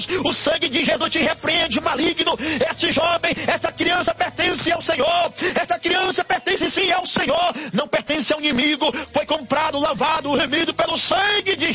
O sangue de Jesus te repreende, maligno. Este jovem, esta criança pertence ao Senhor. Esta criança pertence sim ao Senhor. Não pertence ao inimigo. Foi comprado, lavado, remido pelo sangue de